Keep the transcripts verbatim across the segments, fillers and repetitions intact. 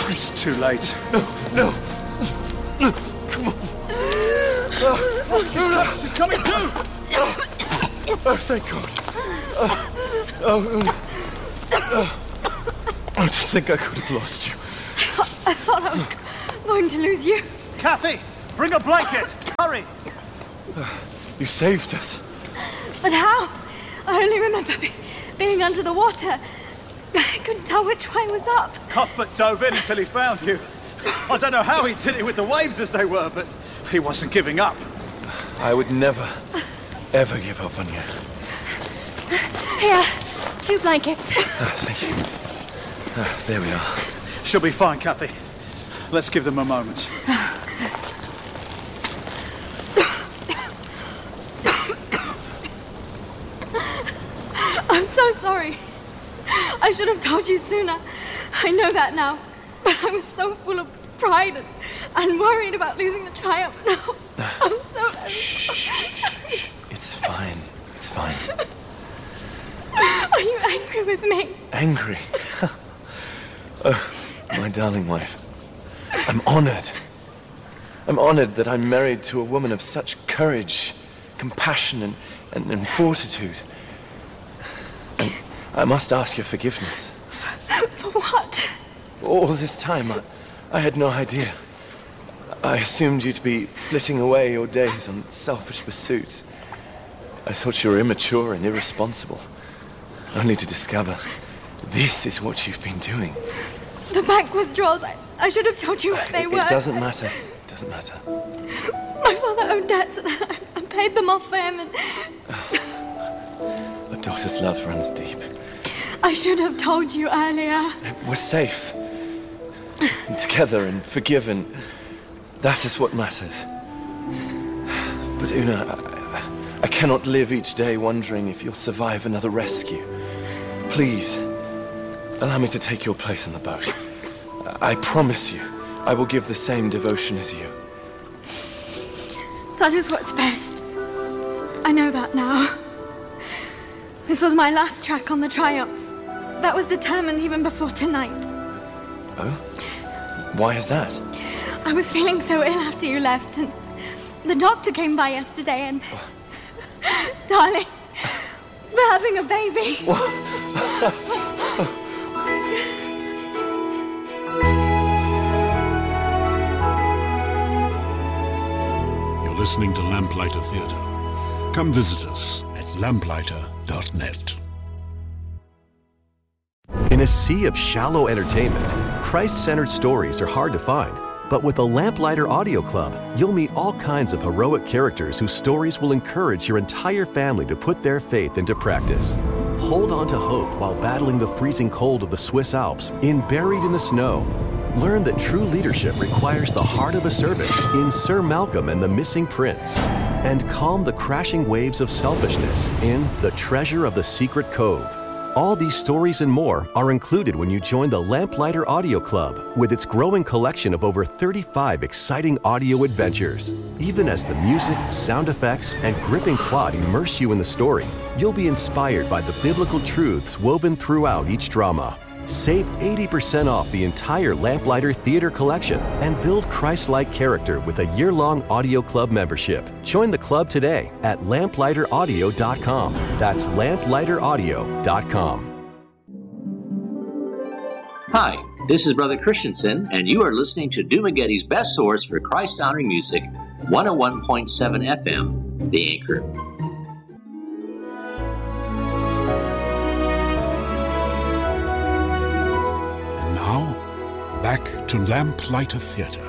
It's too late. No, no. No. Come on. Oh, oh, she's, she's coming too! Oh, thank God. Oh, oh, oh. I just think I could have lost you. I, I thought I was going to lose you. Kathy, bring a blanket. Hurry. You saved us. But how? I only remember be- being under the water. I couldn't tell which way was up. Cuthbert dove in until he found you. I don't know how he did it with the waves as they were, but he wasn't giving up. I would never, ever give up on you. Here, two blankets. Oh, thank you. Oh, there we are. She'll be fine, Kathy. Let's give them a moment. I'm so sorry. I should have told you sooner. I know that now. But I was so full of pride and, and worried about losing the triumph. No, I'm so very Shh, shh, shh. It's fine. It's fine. Are you angry with me? Angry? Oh, my darling wife. I'm honored. I'm honored that I'm married to a woman of such courage, compassion, and, and, and fortitude. And I must ask your forgiveness. For what? All this time, I, I had no idea. I assumed you to be flitting away your days on selfish pursuits. I thought you were immature and irresponsible, only to discover this is what you've been doing. The bank withdrawals, I, I should have told you what they it, were. It doesn't matter. It doesn't matter. My father owed debts and I, I paid them off for him and... A daughter's love runs deep. I should have told you earlier. We're safe. And together and forgiven. That is what matters. But Una, I, I cannot live each day wondering if you'll survive another rescue. Please, allow me to take your place on the boat. I promise you, I will give the same devotion as you. That is what's best. I know that now. This was my last track on the Triumph. That was determined even before tonight. Oh? Why is that? I was feeling so ill after you left, and the doctor came by yesterday and... Darling, we're having a baby. You're listening to Lamplighter Theatre. Come visit us at lamplighter dot net. In a sea of shallow entertainment, Christ-centered stories are hard to find. But with the Lamplighter Audio Club, you'll meet all kinds of heroic characters whose stories will encourage your entire family to put their faith into practice. Hold on to hope while battling the freezing cold of the Swiss Alps in Buried in the Snow. Learn that true leadership requires the heart of a servant in Sir Malcolm and the Missing Prince. And calm the crashing waves of selfishness in The Treasure of the Secret Cove. All these stories and more are included when you join the Lamplighter Audio Club with its growing collection of over thirty-five exciting audio adventures. Even as the music, sound effects, and gripping plot immerse you in the story, you'll be inspired by the biblical truths woven throughout each drama. Save eighty percent off the entire Lamplighter Theater collection and build Christ-like character with a year-long Audio Club membership. Join the club today at lamplighter audio dot com. That's lamplighter audio dot com. Hi, this is Brother Christensen, and you are listening to Dumagetti's best source for Christ-honoring music, one oh one point seven F M, The Anchor. Now, back to Lamplighter Theatre.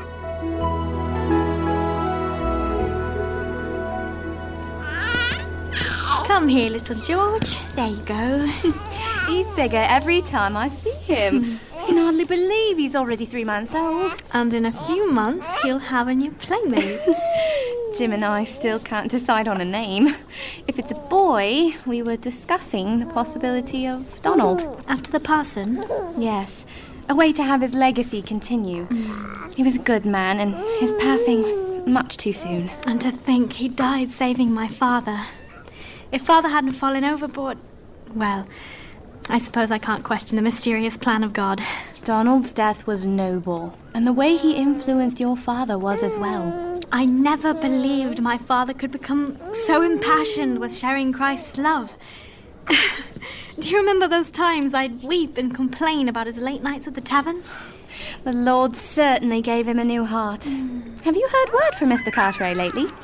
Come here, little George. There you go. He's bigger every time I see him. I can hardly believe he's already three months old. And in a few months, he'll have a new playmate. Jim and I still can't decide on a name. If it's a boy, we were discussing the possibility of Donald. After the parson? Yes. A way to have his legacy continue. Mm. He was a good man, and his passing was much too soon. And to think he died saving my father. If Father hadn't fallen overboard, well, I suppose I can't question the mysterious plan of God. Donald's death was noble, and the way he influenced your father was as well. I never believed my father could become so impassioned with sharing Christ's love. Do you remember those times I'd weep and complain about his late nights at the tavern? The Lord certainly gave him a new heart. Mm. Have you heard word from Mister Carteret lately?